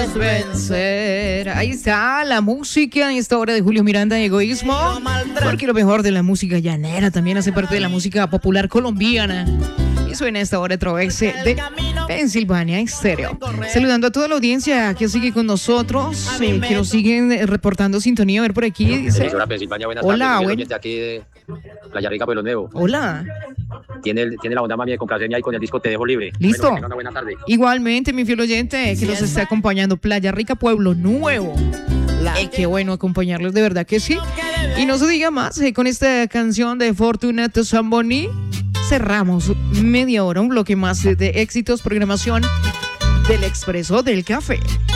puedes vencer. Ahí está la música en esta hora de Julio Miranda, Egoísmo, porque lo mejor de la música llanera también hace parte de la música popular colombiana. Y suena esta hora a través de Pensilvania Estéreo. Saludando a toda la audiencia que sigue con nosotros, que nos siguen reportando sintonía. A ver por aquí. Dice, hola, bueno. De aquí de Playa Rica, Pueblo Nuevo. Hola. Tiene la onda mami de complacencia ahí con el disco Te Dejo Libre. Listo. Bueno, una buena tarde. Igualmente, mi fiel oyente, que nos está acompañando, Playa Rica, Pueblo Nuevo. Qué bueno acompañarlos, de verdad que sí. Y no se diga más, con esta canción de Fortunato Samboni cerramos media hora, un bloque más de éxitos, programación del Expreso del Café.